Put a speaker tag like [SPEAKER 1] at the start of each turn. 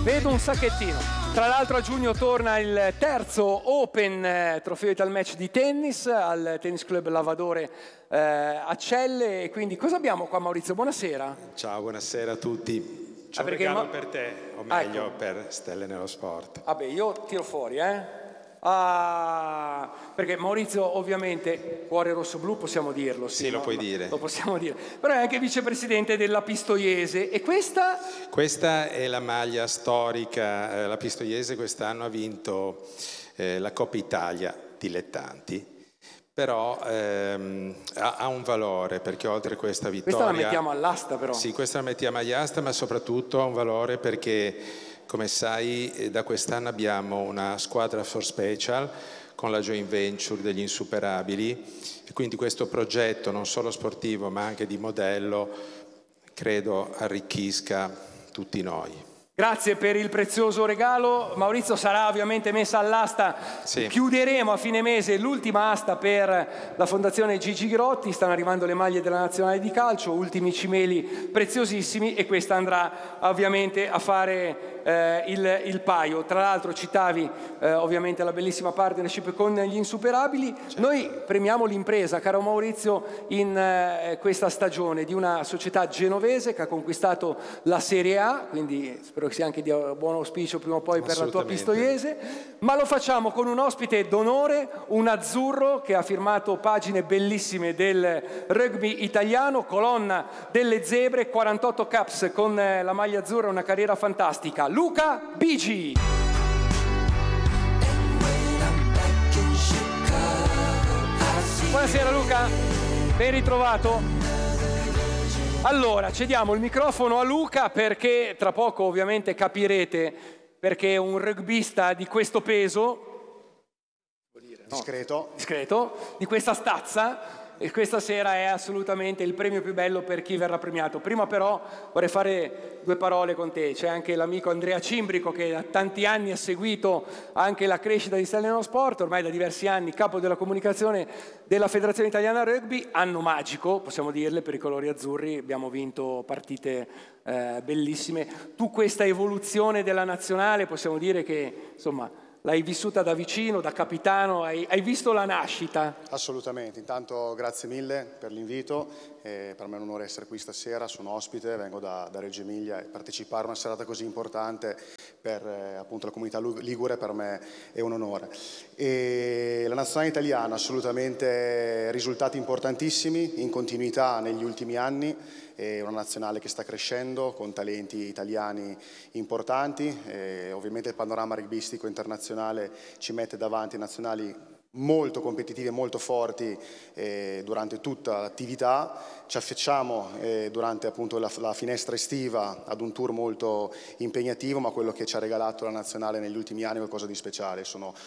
[SPEAKER 1] Vedo un sacchettino. Tra l'altro a giugno torna il terzo Open Trofeo Italmatch di tennis al Tennis Club Lavadore a Celle. E quindi cosa abbiamo qua, Maurizio? Buonasera.
[SPEAKER 2] Ciao, buonasera a tutti. C'è un regalo per te, o meglio per Stelle nello Sport.
[SPEAKER 1] Vabbè, io tiro fuori, perché Maurizio ovviamente cuore rosso-blu possiamo dirlo.
[SPEAKER 2] Sì, lo puoi dire.
[SPEAKER 1] Lo possiamo dire. Però è anche vicepresidente della Pistoiese. E questa?
[SPEAKER 2] Questa è la maglia storica. La Pistoiese quest'anno ha vinto la Coppa Italia dilettanti. Però ha un valore, perché oltre a questa vittoria...
[SPEAKER 1] Questa la mettiamo all'asta però.
[SPEAKER 2] Sì, questa la mettiamo all'asta, ma soprattutto ha un valore perché, come sai, da quest'anno abbiamo una squadra for special con la joint venture degli insuperabili, e quindi questo progetto non solo sportivo ma anche di modello credo arricchisca tutti noi.
[SPEAKER 1] Grazie per il prezioso regalo. Maurizio, sarà ovviamente messa all'asta. Sì. Chiuderemo a fine mese l'ultima asta per la Fondazione Gigi Grotti. Stanno arrivando le maglie della Nazionale di Calcio, ultimi cimeli preziosissimi, e questa andrà ovviamente a fare il paio. Tra l'altro citavi ovviamente la bellissima partnership con gli insuperabili. Certo. Noi premiamo l'impresa, caro Maurizio, in questa stagione di una società genovese che ha conquistato la Serie A, quindi spero che sia anche di buon auspicio prima o poi per la tua Pistoiese, ma lo facciamo con un ospite d'onore, un azzurro che ha firmato pagine bellissime del rugby italiano, colonna delle zebre, 48 caps con la maglia azzurra, una carriera fantastica, Luca Bigi. Buonasera Luca, ben ritrovato. Allora, cediamo il microfono a Luca perché tra poco ovviamente capirete perché un rugbista di questo peso, discreto, di questa stazza, e questa sera è assolutamente il premio più bello per chi verrà premiato. Prima però vorrei fare due parole con te. C'è anche l'amico Andrea Cimbrico che da tanti anni ha seguito anche la crescita di Stelle nello Sport, ormai da diversi anni capo della comunicazione della Federazione Italiana Rugby. Anno magico, possiamo dirle, per i colori azzurri, abbiamo vinto partite bellissime. Tu questa evoluzione della nazionale possiamo dire che insomma l'hai vissuta da vicino, da capitano, hai visto la nascita?
[SPEAKER 3] Assolutamente, intanto grazie mille per l'invito, per me è un onore essere qui stasera, sono ospite, vengo da Reggio Emilia e partecipare a una serata così importante per appunto la comunità ligure per me è un onore. E la nazionale italiana assolutamente risultati importantissimi, in continuità negli ultimi anni, è una nazionale che sta crescendo con talenti italiani importanti, ovviamente il panorama rugbistico internazionale ci mette davanti nazionali molto competitive, molto forti durante tutta l'attività. Ci affacciamo durante appunto la finestra estiva ad un tour molto impegnativo, ma quello che ci ha regalato la nazionale negli ultimi anni è qualcosa di speciale. Sono